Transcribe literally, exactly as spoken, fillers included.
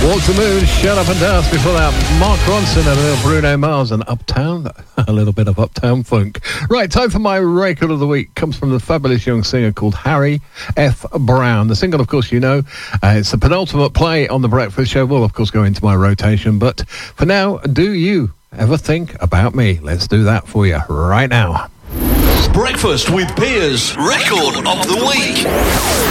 Walk the Moon, Shut Up and Dance. Before that, Mark Ronson and a little Bruno Mars and Uptown, a little bit of Uptown Funk. Right, time for my record of the week. Comes from the fabulous young singer called Harry F. Brown. The single, of course, you know, uh, it's the penultimate play on The Breakfast Show. Will, of course, go into my rotation. But for now, do you ever think about me? Let's do that for you right now. Breakfast with Piers, record of the week.